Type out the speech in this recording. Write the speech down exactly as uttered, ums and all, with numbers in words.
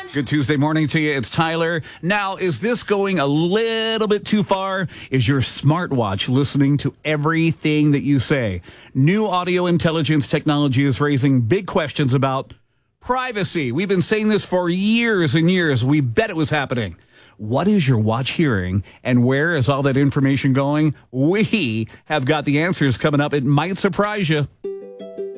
Good Tuesday morning to you. It's Tyler. Now, is this going a little bit too far? Is your smartwatch listening to everything that you say? New audio intelligence technology is raising big questions about privacy. We've been saying this for years and years. We bet it was happening. What is your watch hearing, and where is all that information going? We have got the answers coming up. It might surprise you.